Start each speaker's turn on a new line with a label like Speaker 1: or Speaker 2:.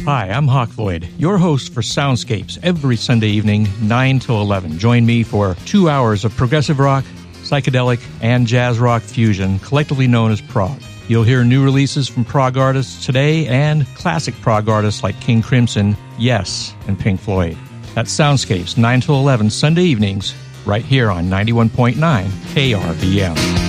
Speaker 1: Hi, I'm Hawk Void, your host for Soundscapes every Sunday evening, 9 till 11. Join me for 2 hours of progressive rock, psychedelic, and jazz rock fusion, collectively known as prog. You'll hear new releases from prog artists today and classic prog artists like King Crimson, Yes, and Pink Floyd. That's Soundscapes, 9 till 11 Sunday evenings, right here on 91.9 KRVM.